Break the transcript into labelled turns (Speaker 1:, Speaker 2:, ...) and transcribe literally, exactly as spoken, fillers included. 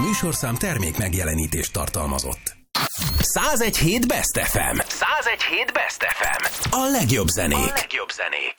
Speaker 1: műsorszám termék megjelenítést tartalmazott. száz egy hét Best ef em. száz egy hét Best ef em. A legjobb zenék. A legjobb zenék.